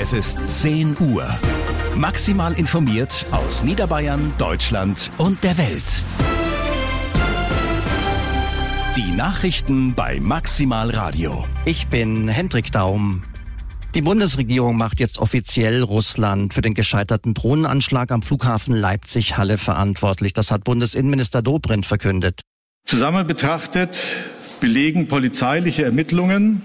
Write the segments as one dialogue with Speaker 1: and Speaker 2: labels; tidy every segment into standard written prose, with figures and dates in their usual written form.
Speaker 1: Es ist 10 Uhr. Maximal informiert aus Niederbayern, Deutschland und der Welt. Die Nachrichten bei Maximal Radio.
Speaker 2: Ich bin Hendrik Daum. Die Bundesregierung macht jetzt offiziell Russland für den gescheiterten Drohnenanschlag am Flughafen Leipzig-Halle verantwortlich. Das hat Bundesinnenminister Dobrindt verkündet.
Speaker 3: Zusammen betrachtet belegen polizeiliche Ermittlungen,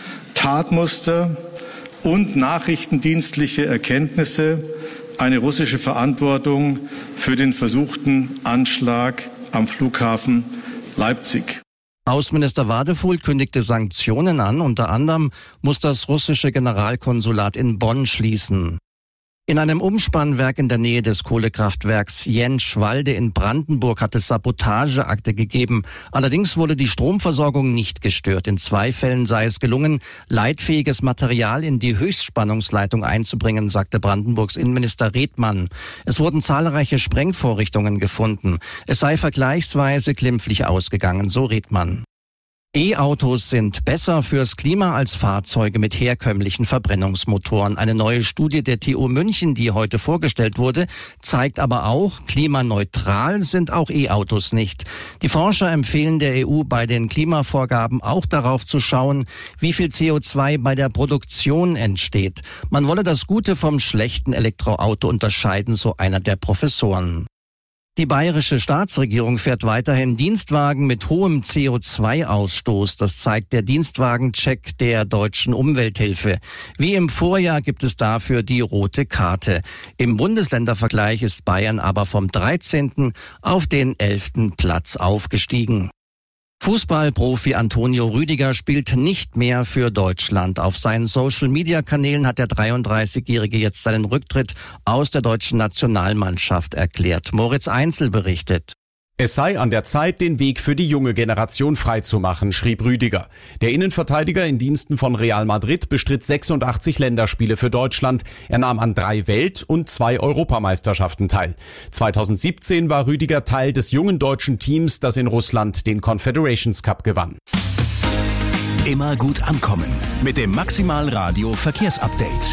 Speaker 3: Tatmuster und nachrichtendienstliche Erkenntnisse eine russische Verantwortung für den versuchten Anschlag am Flughafen Leipzig.
Speaker 2: Außenminister Wadefuhl kündigte Sanktionen an. Unter anderem muss das russische Generalkonsulat in Bonn schließen. In einem Umspannwerk in der Nähe des Kohlekraftwerks Jentschwalde in Brandenburg hat es Sabotageakte gegeben. Allerdings wurde die Stromversorgung nicht gestört. In 2 Fällen sei es gelungen, leitfähiges Material in die Höchstspannungsleitung einzubringen, sagte Brandenburgs Innenminister Redmann. Es wurden zahlreiche Sprengvorrichtungen gefunden. Es sei vergleichsweise glimpflich ausgegangen, so Redmann. E-Autos sind besser fürs Klima als Fahrzeuge mit herkömmlichen Verbrennungsmotoren. Eine neue Studie der TU München, die heute vorgestellt wurde, zeigt aber auch, klimaneutral sind auch E-Autos nicht. Die Forscher empfehlen der EU bei den Klimavorgaben auch darauf zu schauen, wie viel CO2 bei der Produktion entsteht. Man wolle das Gute vom schlechten Elektroauto unterscheiden, so einer der Professoren. Die bayerische Staatsregierung fährt weiterhin Dienstwagen mit hohem CO2-Ausstoß. Das zeigt der Dienstwagencheck der Deutschen Umwelthilfe. Wie im Vorjahr gibt es dafür die rote Karte. Im Bundesländervergleich ist Bayern aber vom 13. auf den 11. Platz aufgestiegen. Fußballprofi Antonio Rüdiger spielt nicht mehr für Deutschland. Auf seinen Social-Media-Kanälen hat der 33-Jährige jetzt seinen Rücktritt aus der deutschen Nationalmannschaft erklärt. Moritz Einzel berichtet.
Speaker 4: Es sei an der Zeit, den Weg für die junge Generation freizumachen, schrieb Rüdiger. Der Innenverteidiger in Diensten von Real Madrid bestritt 86 Länderspiele für Deutschland. Er nahm an 3 Welt- und 2 Europameisterschaften teil. 2017 war Rüdiger Teil des jungen deutschen Teams, das in Russland den Confederations Cup gewann.
Speaker 1: Immer gut ankommen mit dem Maximal Radio Verkehrsupdate.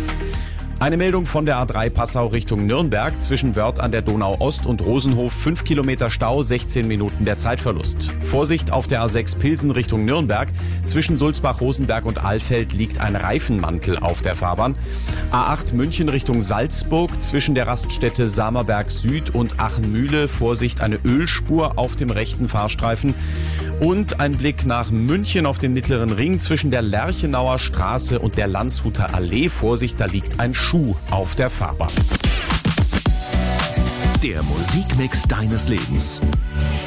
Speaker 4: Eine Meldung von der A3 Passau Richtung Nürnberg. Zwischen Wörth an der Donau Ost und Rosenhof 5 Kilometer Stau, 16 Minuten der Zeitverlust. Vorsicht auf der A6 Pilsen Richtung Nürnberg. Zwischen Sulzbach, Rosenberg und Alfeld liegt ein Reifenmantel auf der Fahrbahn. A8 München Richtung Salzburg. Zwischen der Raststätte Samerberg Süd und Achenmühle. Vorsicht, eine Ölspur auf dem rechten Fahrstreifen. Und ein Blick nach München auf den Mittleren Ring. Zwischen der Lerchenauer Straße und der Landshuter Allee. Vorsicht, da liegt ein Schuh auf der Fahrbahn.
Speaker 1: Der Musikmix deines Lebens.